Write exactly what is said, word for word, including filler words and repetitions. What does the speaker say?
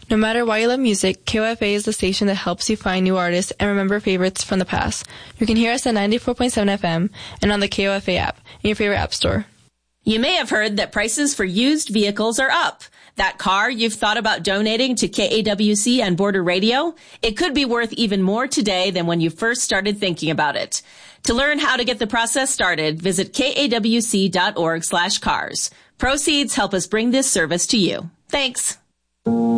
No matter why you love music, K O F A is the station that helps you find new artists and remember favorites from the past. You can hear us at ninety-four point seven F M and on the K O F A app in your favorite app store. You may have heard that prices for used vehicles are up. That car you've thought about donating to K A W C and Border Radio? It could be worth even more today than when you first started thinking about it. To learn how to get the process started, visit kawc.org slash cars. Proceeds help us bring this service to you. Thanks.